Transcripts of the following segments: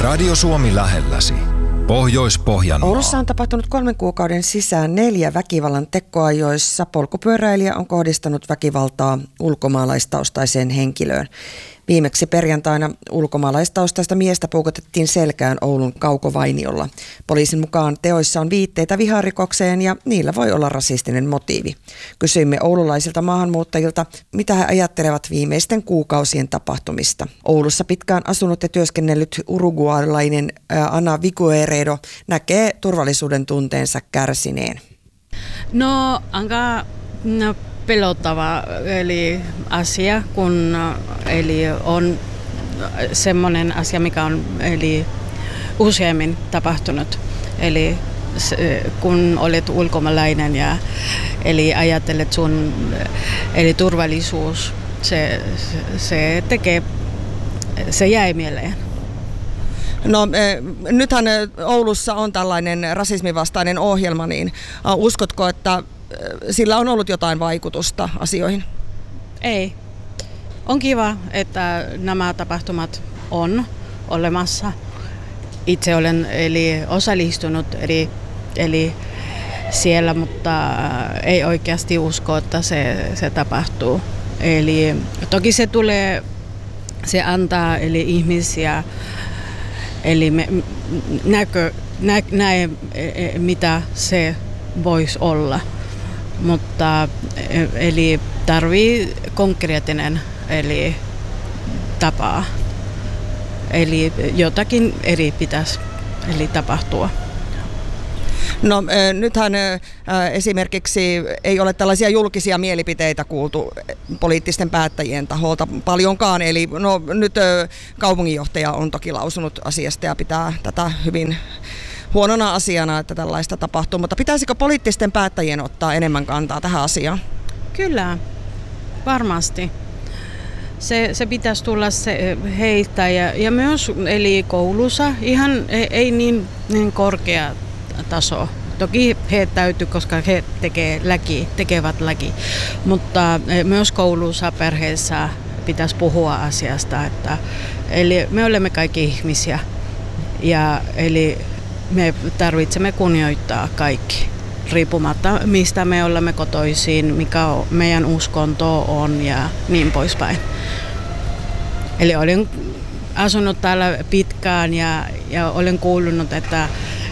Radio Suomi lähelläsi. Pohjois-Pohjanmaa. Oulussa on tapahtunut 3 kuukauden sisään 4 väkivallan tekoa, joissa polkupyöräilijä on kohdistanut väkivaltaa ulkomaalaistaustaiseen henkilöön. Viimeksi perjantaina ulkomaalaistaustaista miestä puukotettiin selkään Oulun Kaukovainiolla. Poliisin mukaan teoissa on viitteitä viharikokseen ja niillä voi olla rasistinen motiivi. Kysyimme oululaisilta maahanmuuttajilta, mitä he ajattelevat viimeisten kuukausien tapahtumista. Oulussa pitkään asunut ja työskennellyt uruguaylainen Ana Vigueredo näkee turvallisuuden tunteensa kärsineen. No, aika pelottava eli asia, kun eli on semmoinen asia, mikä on eli useammin tapahtunut. Eli kun olet ulkomaalainen ja eli ajattelet sun eli turvallisuus, se tekee, se jäi mieleen. No nythän Oulussa on tällainen rasismivastainen ohjelma, niin uskotko, että sillä on ollut jotain vaikutusta asioihin? Ei. On kiva, että nämä tapahtumat on olemassa. Itse olen eli osallistunut eli siellä, mutta ei oikeasti usko, että se tapahtuu. Eli toki se antaa eli ihmisiä eli näe mitä se voisi olla. Mutta eli tarvii konkreettinen eli tapaa. Eli jotakin eri pitäisi eli tapahtua. No nythän esimerkiksi ei ole tällaisia julkisia mielipiteitä kuultu poliittisten päättäjien taholta paljonkaan. Eli no, nyt kaupunginjohtaja on toki lausunut asiasta ja pitää tätä hyvin huonona asiana, että tällaista tapahtuu, mutta pitäisikö poliittisten päättäjien ottaa enemmän kantaa tähän asiaan? Kyllä, varmasti. Se pitäisi tulla heistä ja myös eli koulussa ihan ei niin korkea taso. Toki he täytyy, koska he tekevät laki, mutta myös koulussa, perheessä pitäisi puhua asiasta, että eli me olemme kaikki ihmisiä ja eli me tarvitsemme kunnioittaa kaikki, riippumatta mistä me olemme kotoisin, mikä meidän uskonto on ja niin poispäin. Eli olen asunut täällä pitkään ja olen kuullut, että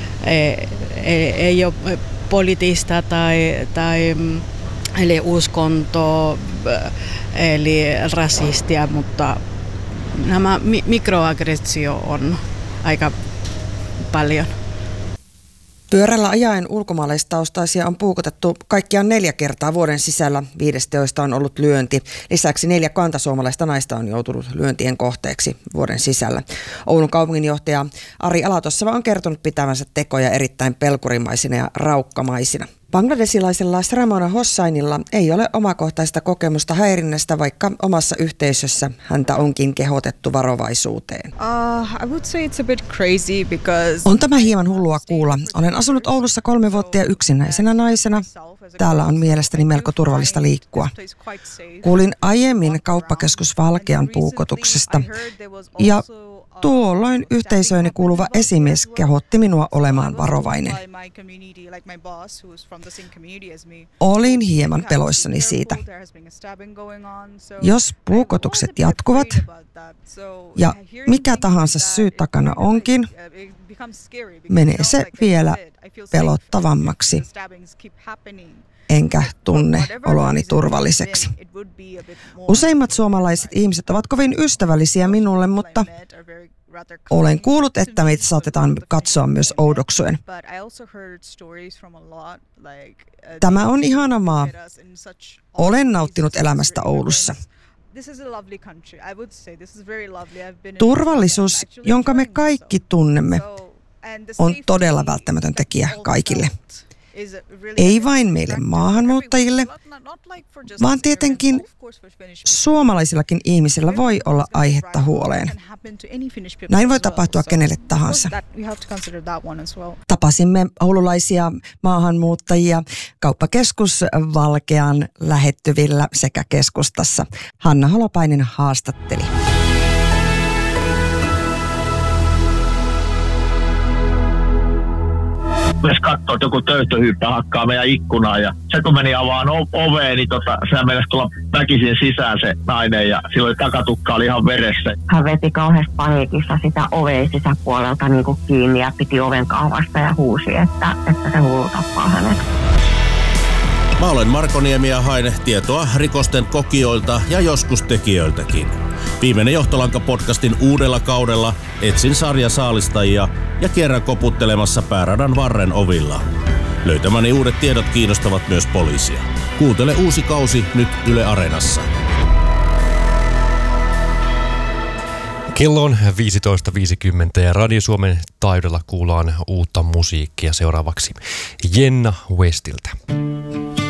ei ole poliittista tai eli uskonto, eli rasistia, mutta nämä mikroaggressio on aika paljon. Pyörällä ajaen ulkomaalaistaustaisia on puukotettu kaikkiaan 4 kertaa vuoden sisällä, 5 teoista on ollut lyönti. Lisäksi 4 kantasuomalaista naista on joutunut lyöntien kohteeksi vuoden sisällä. Oulun kaupunginjohtaja Ari Alatossava on kertonut pitävänsä tekoja erittäin pelkurimaisina ja raukkamaisina. Bangladesilaisella Sramona Hossainilla ei ole omakohtaista kokemusta häirinnästä, vaikka omassa yhteisössä häntä onkin kehotettu varovaisuuteen. I would say it's a bit crazy because on tämä hieman hullua kuulla. Olen asunut Oulussa 3 vuotta ja yksinäisenä naisena. Täällä on mielestäni melko turvallista liikkua. Kuulin aiemmin kauppakeskus Valkean puukotuksesta ja tuolloin yhteisööni kuuluva esimies kehotti minua olemaan varovainen. Olin hieman peloissani siitä. Jos puukotukset jatkuvat ja mikä tahansa syy takana onkin, menee se vielä pelottavammaksi. Enkä tunne oloani turvalliseksi. Useimmat suomalaiset ihmiset ovat kovin ystävällisiä minulle, mutta olen kuullut, että meitä saatetaan katsoa myös oudoksuen. Tämä on ihana maa. Olen nauttinut elämästä Oulussa. Turvallisuus, jonka me kaikki tunnemme, on todella välttämätön tekijä kaikille. Ei vain meille maahanmuuttajille, vaan tietenkin suomalaisillakin ihmisillä voi olla aihetta huoleen. Näin voi tapahtua kenelle tahansa. Tapasimme oululaisia maahanmuuttajia kauppakeskus Valkean lähettyvillä sekä keskustassa. Hanna Holopainen haastatteli. myös katsoo, että joku töyhtöhyyppä hakkaa meidän ikkunaan. Ja se kun meni avaan oveen, niin sehän meinasi tulla väkisin sisään se nainen ja silloin takatukka oli ihan veressä. Hän veti kauheasti paniikissa sitä oveen sisäpuolelta niin kuin kiinni ja piti oven kahvasta ja huusi, että se hullu tappaa hänet. Mä olen Marko Niemi ja hain tietoa rikosten kokijoilta ja joskus tekijöiltäkin. Viimeinen Johtolanka-podcastin uudella kaudella etsin sarjasaalistajia ja kierrän koputtelemassa pääradan varren ovilla. Löytämäni uudet tiedot kiinnostavat myös poliisia. Kuuntele uusi kausi nyt Yle Areenassa. Kello on 15.50 ja Radio Suomen taajuudella kuullaan uutta musiikkia seuraavaksi Jenna Westiltä.